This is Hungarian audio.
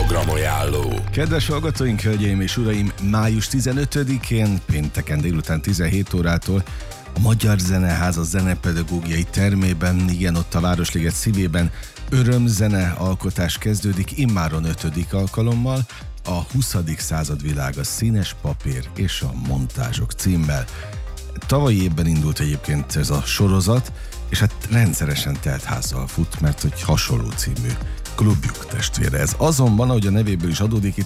programajánló. Kedves hallgatóink, hölgyeim és uraim, május 15-én, pénteken délután 17 órától a Magyar Zeneháza zenepedagógiai termében, igen, ott a Városliget szívében örömzene alkotás kezdődik, immáron 5. alkalommal, a 20. század világa színes papír és a montázsok címmel. Tavalyi évben indult egyébként ez a sorozat, és hát rendszeresen telt házzal fut, mert hogy hasonló című klubjuk testvére ez. Azonban, ahogy a nevéből is adódik, itt